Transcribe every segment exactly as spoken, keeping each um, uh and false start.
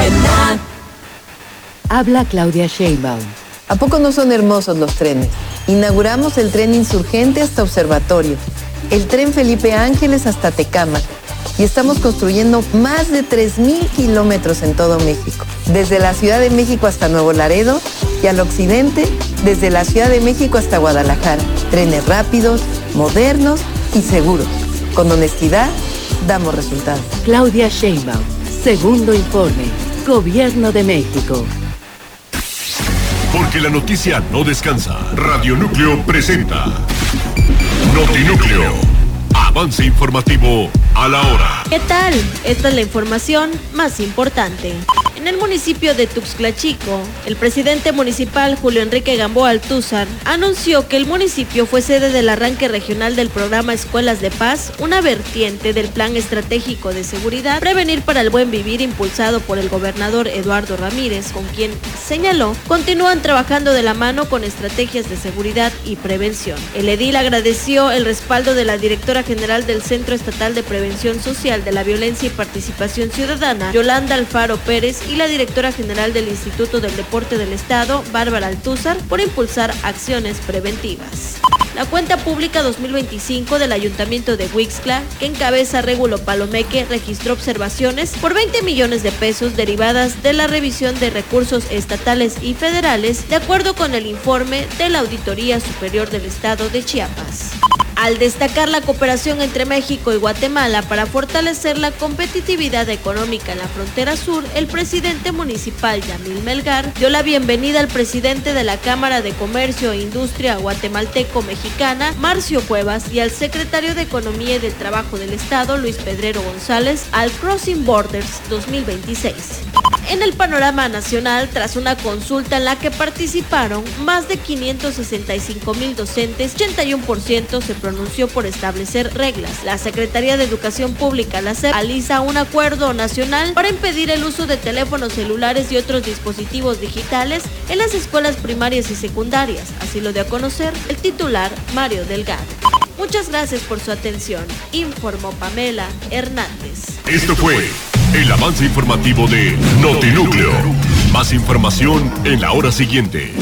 buena. Habla Claudia Sheinbaum. ¿A poco no son hermosos los trenes? Inauguramos el tren Insurgente hasta Observatorio, el tren Felipe Ángeles hasta Tecámac, y estamos construyendo más de tres mil kilómetros en todo México, desde la Ciudad de México hasta Nuevo Laredo y al occidente, desde la Ciudad de México hasta Guadalajara. Trenes rápidos, modernos y seguros. Con honestidad, damos resultados. Claudia Sheinbaum, segundo informe, Gobierno de México. Porque la noticia no descansa. Radio Núcleo presenta Notinúcleo. Avance informativo a la hora. ¿Qué tal? Esta es la información más importante. En el municipio de Tuxtla Chico, el presidente municipal Julio Enrique Gamboa Altúzar anunció que el municipio fue sede del arranque regional del programa Escuelas de Paz, una vertiente del Plan Estratégico de Seguridad Prevenir para el Buen Vivir impulsado por el gobernador Eduardo Ramírez, con quien señaló continúan trabajando de la mano con estrategias de seguridad y prevención. El edil agradeció el respaldo de la directora general del Centro Estatal de Prevención Social de la Violencia y Participación Ciudadana, Yolanda Alfaro Pérez, y la directora general del Instituto del Deporte del Estado, Bárbara Altúzar, por impulsar acciones preventivas. La cuenta pública dos mil veinticinco del Ayuntamiento de Huixtla, que encabeza Régulo Palomeque, registró observaciones por veinte millones de pesos derivadas de la revisión de recursos estatales y federales, de acuerdo con el informe de la Auditoría Superior del Estado de Chiapas. Al destacar la cooperación entre México y Guatemala para fortalecer la competitividad económica en la frontera sur, el presidente municipal Yamil Melgar dio la bienvenida al presidente de la Cámara de Comercio e Industria guatemalteco-mexicana, Marcio Cuevas, y al secretario de Economía y del Trabajo del Estado, Luis Pedrero González, al Crossing Borders dos mil veintiséis. En el panorama nacional, tras una consulta en la que participaron más de quinientos sesenta y cinco mil docentes, ochenta y uno por ciento se pronunció por establecer reglas. La Secretaría de Educación Pública, la SEP, alisa un acuerdo nacional para impedir el uso de teléfonos celulares y otros dispositivos digitales en las escuelas primarias y secundarias. Así lo dio a conocer el titular Mario Delgado. Muchas gracias por su atención, informó Pamela Hernández. Esto fue el avance informativo de Notinúcleo. Más información en la hora siguiente.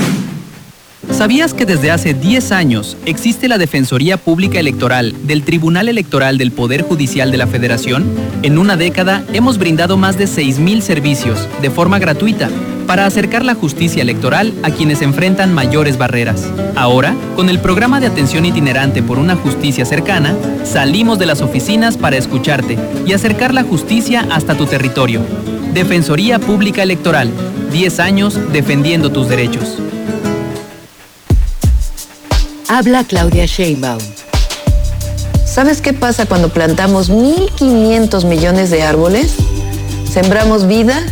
¿Sabías que desde hace diez años existe la Defensoría Pública Electoral del Tribunal Electoral del Poder Judicial de la Federación? En una década hemos brindado más de seis mil servicios de forma gratuita para acercar la justicia electoral a quienes enfrentan mayores barreras. Ahora, con el programa de atención itinerante por una justicia cercana, salimos de las oficinas para escucharte y acercar la justicia hasta tu territorio. Defensoría Pública Electoral, diez años defendiendo tus derechos. Habla Claudia Sheinbaum. ¿Sabes qué pasa cuando plantamos mil quinientos millones de árboles? Sembramos vida